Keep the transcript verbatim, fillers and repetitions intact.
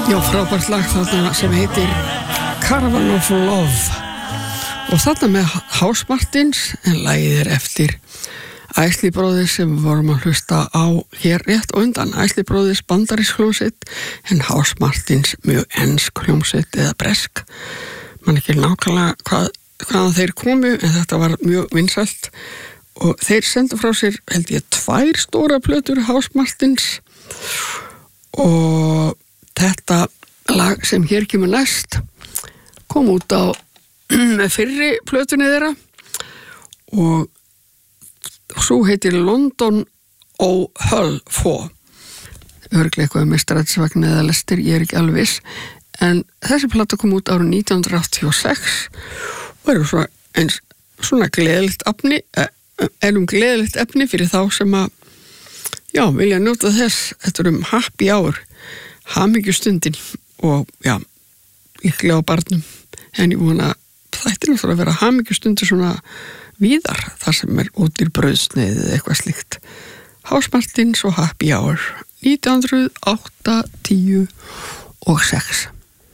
Já, frábært lag þarna sem heitir Caravan of Love og þarna með House Martins en lagið er eftir Isley Brothers sem við vorum að hlusta á hér rétt og undan. Isley Brothers bandarísk hljómsveit en House Martins mjög ensk hljómsveit eða bresk. Man ekki nákvæmlega hvað, hvaðan þeir komu en þetta var mjög vinsælt og þeir sendu frá sér held ég tvær stóra plötur House Martins og þetta lag sem hér kemur næst kom út á með fyrri plötunni þeirra og svo heitir London O'Hull four. Örglega eitthvað með strætisvagn eða lestir, ég er ekki alveg viss. En þessi plata kom út árið nítján hundruð áttatíu og sex og eru svona, eins, svona gleðilegt efni, er um gleðilegt efni fyrir þá sem að já, vilja njóta þess. Þetta er um happy hour, hamingjustundin og já, líklega á barnum. En ég vona þættir náttúrulega að vera hamingjustundir svona víðar, þar sem er útýr brauðsneið eða eitthvað slíkt. House Martins og Happy Hour nítján hundruð áttatíu og sex.